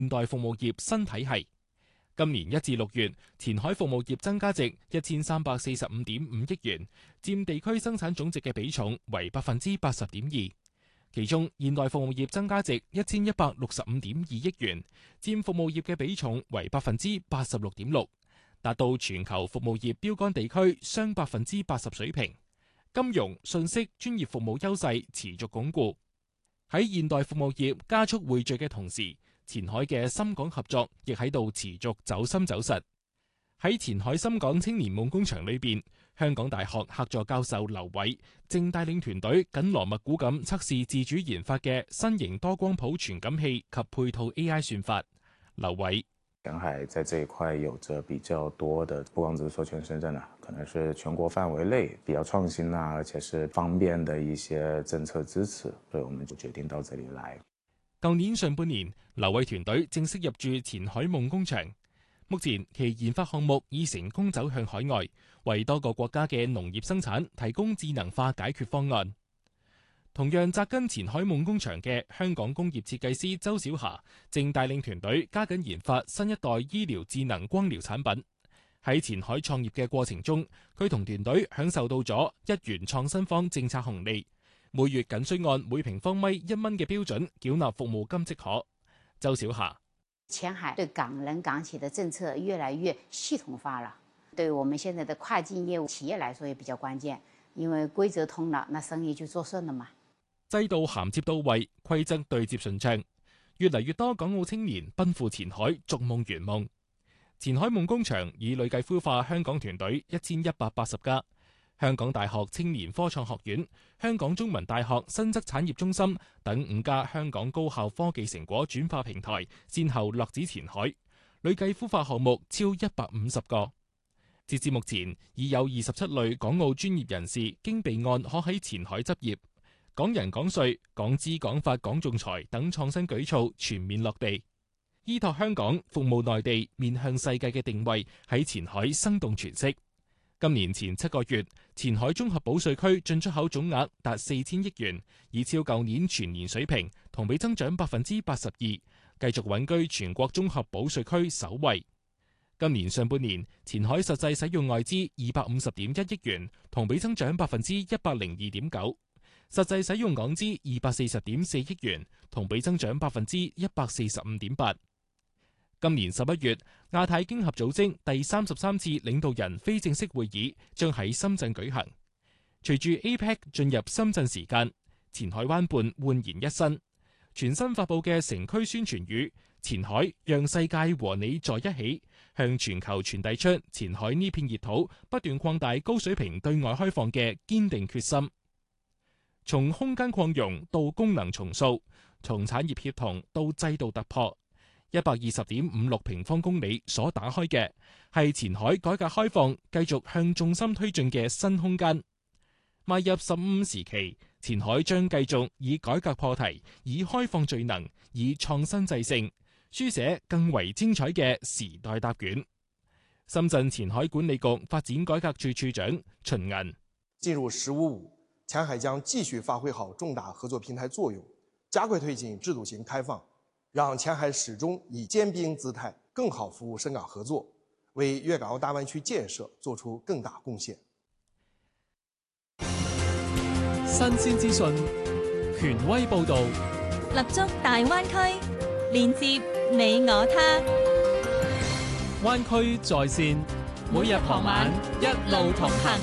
現代服務業新體系。今年1至6月，前海服務業增加值1345.5億元，佔地區生產總值嘅比重為80.2%。其中，現代服務業增加值1165.2億元，佔服務業嘅比重為86.6%，達到全球服務業標杆地區雙80%水平。金融、信息、專業服務優勢持續鞏固。喺現代服務業加速匯聚嘅同時，前海嘅深港合作亦喺度持續走深走實。喺前海深港青年夢工場裏邊，香港大學客座教授劉偉正帶領團隊緊鑼密鼓咁測試自主研發嘅新型多光譜傳感器及配套 AI 算法。劉偉： 前海在這一塊有着比較多的不光只是授權深圳可能是全國範圍內比較創新而且是方便的一些政策支持，所以我們就決定到這裡來。 舊年上半年，劉偉團隊正式入駐前海夢工場。目前其研發項目已成功走向海外，為多個國家嘅農業生產提供智能化解決方案。同樣扎根前海夢工場嘅香港工業設計師周小霞，正帶領團隊加緊研發新一代醫療智能光療產品。喺前海創業嘅過程中，佢同團隊享受到咗1元創新方政策紅利，每月僅需按每平方米1蚊嘅標準繳納服務金即可。周小霞： 前海對港人港企的政策越來越系統化了，對我們現在的跨境業務企業來說也比較關鍵，因為規則通了，那生意就做順了嘛。 制度銜接到位，規則對接順暢，越嚟越多港澳青年奔赴前海逐夢圓夢。前海夢工場已累計孵化香港團隊1180家。香港大學青年科創學院、香港中文大學新澤產業中心等5家香港高校科技成果轉化平台先後落址前海，累計孵化項目超150個。截至目前，已有27類港澳專業人士經備案可喺前海執業，港人港稅、港資港法港仲裁等創新舉措全面落地，依託香港服務內地面向世界嘅定位喺前海生動詮釋。今年前7個月，前海綜合保稅區進出口總額達4000億元，已超舊年全年水平，同比增長82%，繼續穩居全國綜合保稅區首位。今年上半年，前海實際使用外資250.1億元，同比增長102.9%，實際使用港資240.4億元，同比增長145.8%。今年11月，亞太經合組織第33次領導人非正式會議將喺深圳舉行。隨住 APEC 進入深圳時間，前海灣畔煥然一新。全新發佈嘅城區宣傳語「前海讓世界和你在一起」，向全球傳遞出前海呢片熱土不斷擴大高水平對外開放嘅堅定決心。從空間擴容到功能重塑，從產業協同到制度突破。120.56平方公里所打開嘅係前海改革開放繼續向重心推進嘅新空間。邁入15時期，前海將繼續以改革破題，以開放聚能，以創新制勝，書寫更為精彩嘅時代答卷。深圳前海管理局發展改革處處長秦銀： 進入15+5，前海將繼續發揮好重大合作平台作用，加快推進制度型開放，讓前海始終以尖兵姿態，更好服務深港合作，為粵港澳大灣區建設做出更大貢獻。 新鮮資訊，權威報導， 立足大灣區，連接你我他。 灣區在線，每日傍晚一路同行。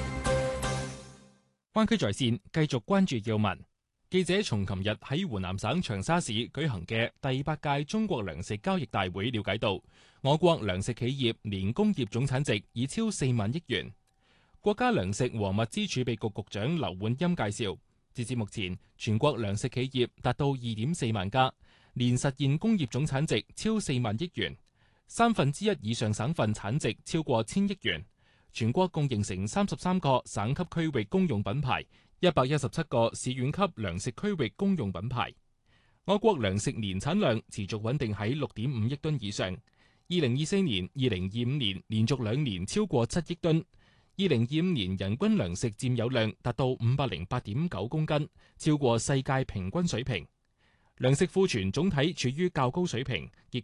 灣區在線繼續關注要聞。記者從琴日喺湖南省長沙市舉行嘅第8屆中國糧食交易大會了解到，我國糧食企業年工業總產值已超4萬億元。國家糧食和物資儲備局局長劉煥鑫介紹，截至目前，全國糧食企業達到2.4萬家，年實現工業總產值超4萬億元，1/3以上省份產值超過1000億元。全國共形成33個省級區域公用品牌，117個市縣級糧食區域公用品牌。我國糧食年產量持續穩定喺6.5億噸以上。2024年、2025年連續2年超過7億噸。2025年人均糧食佔有量達到508.9公斤，超過世界平均水平。 糧食庫存總體處於較高水平，結